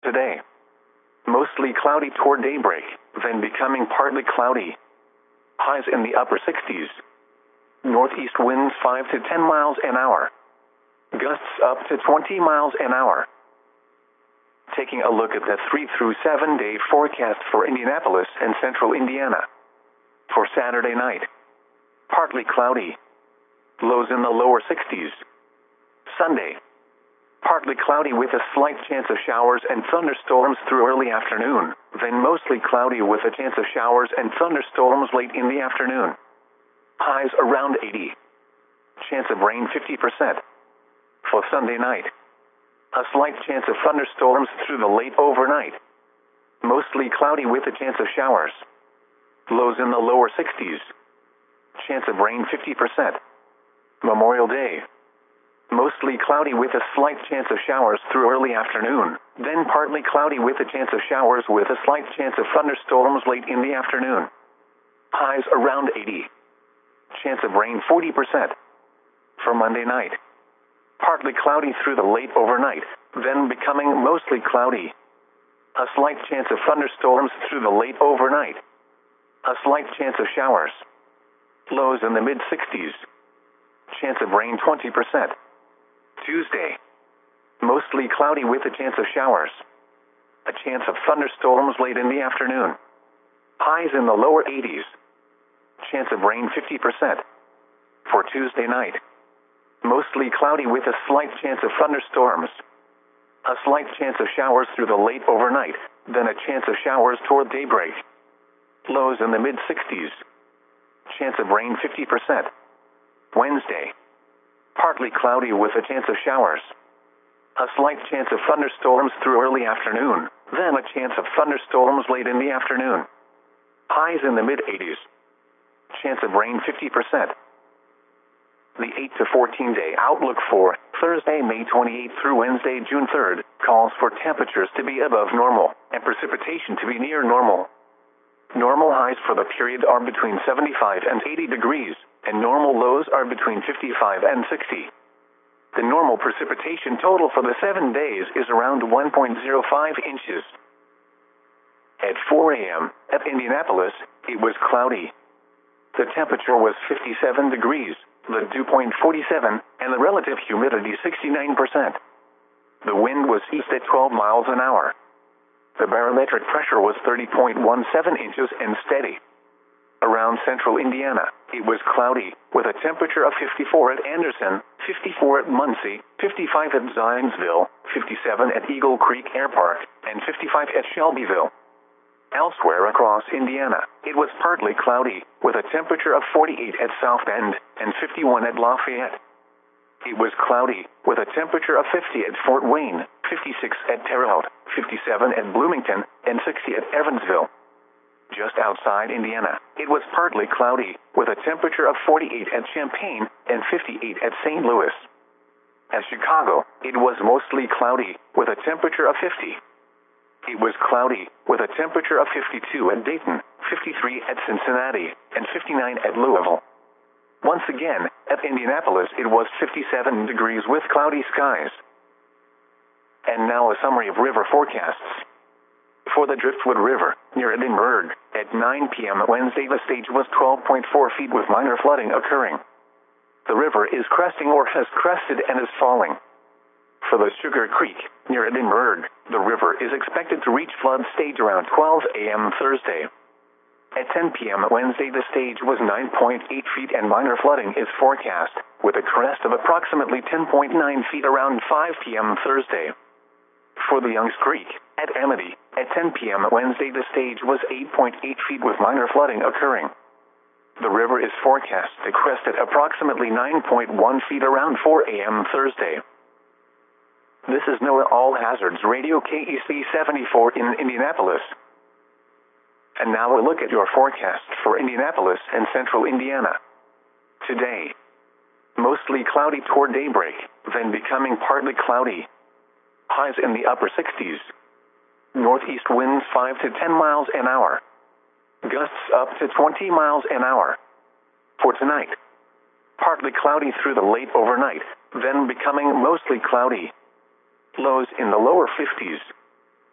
Today, mostly cloudy toward daybreak, then becoming partly cloudy. Highs in the upper 60s. Northeast winds 5 to 10 miles an hour. Gusts up to 20 miles an hour. Taking a look at the 3 through 7 day forecast for Indianapolis and central Indiana. For Saturday night, partly cloudy. Lows in the lower 60s. Sunday, partly cloudy with a slight chance of showers and thunderstorms through early afternoon, then mostly cloudy with a chance of showers and thunderstorms late in the afternoon. Highs around 80. Chance of rain 50%. For Sunday night, a slight chance of thunderstorms through the late overnight. Mostly cloudy with a chance of showers. Lows in the lower 60s. Chance of rain 50%. Memorial Day, mostly cloudy with a slight chance of showers through early afternoon, then partly cloudy with a chance of showers with a slight chance of thunderstorms late in the afternoon. Highs around 80. Chance of rain 40%. For Monday night, partly cloudy through the late overnight, then becoming mostly cloudy. A slight chance of thunderstorms through the late overnight. A slight chance of showers. Lows in the mid-60s. Chance of rain 20%. Tuesday, mostly cloudy with a chance of showers. A chance of thunderstorms late in the afternoon. Highs in the lower 80s. Chance of rain 50%. For Tuesday night, mostly cloudy with a slight chance of thunderstorms. A slight chance of showers through the late overnight, then a chance of showers toward daybreak. Lows in the mid-60s. Chance of rain 50%. Wednesday, partly cloudy with a chance of showers. A slight chance of thunderstorms through early afternoon, then a chance of thunderstorms late in the afternoon. Highs in the mid-80s. Chance of rain 50%. The 8 to 14 day outlook for Thursday, May 28th through Wednesday, June 3rd, calls for temperatures to be above normal and precipitation to be near normal. Normal highs for the period are between 75 and 80 degrees, and normal lows are between 55 and 60. The normal precipitation total for the 7 days is around 1.05 inches. At 4 a.m., at Indianapolis, it was cloudy. The temperature was 57 degrees, the dew point 47, and the relative humidity 69%. The wind was east at 12 miles an hour. The barometric pressure was 30.17 inches and steady. Around central Indiana, it was cloudy, with a temperature of 54 at Anderson, 54 at Muncie, 55 at Zionsville, 57 at Eagle Creek Air Park, and 55 at Shelbyville. Elsewhere across Indiana, it was partly cloudy, with a temperature of 48 at South Bend, and 51 at Lafayette. It was cloudy, with a temperature of 50 at Fort Wayne, 56 at Terre Haute, 57 at Bloomington, and 60 at Evansville. Just outside Indiana, it was partly cloudy, with a temperature of 48 at Champaign, and 58 at St. Louis. At Chicago, it was mostly cloudy, with a temperature of 50. It was cloudy, with a temperature of 52 at Dayton, 53 at Cincinnati, and 59 at Louisville. Once again, at Indianapolis it was 57 degrees with cloudy skies. And now a summary of river forecasts. For the Driftwood River, near Edinburgh, at 9 p.m. Wednesday the stage was 12.4 feet with minor flooding occurring. The river is cresting or has crested and is falling. For the Sugar Creek, near Edinburgh, the river is expected to reach flood stage around 12 a.m. Thursday. At 10 p.m. Wednesday the stage was 9.8 feet and minor flooding is forecast, with a crest of approximately 10.9 feet around 5 p.m. Thursday. For the Youngs Creek, at Amity, at 10 p.m. Wednesday the stage was 8.8 feet with minor flooding occurring. The river is forecast to crest at approximately 9.1 feet around 4 a.m. Thursday. This is NOAA All Hazards Radio KEC 74 in Indianapolis. And now a look at your forecast for Indianapolis and central Indiana. Today, mostly cloudy toward daybreak, then becoming partly cloudy. Highs in the upper 60s. Northeast winds 5 to 10 miles an hour. Gusts up to 20 miles an hour. For tonight, partly cloudy through the late overnight, then becoming mostly cloudy. Lows in the lower 50s.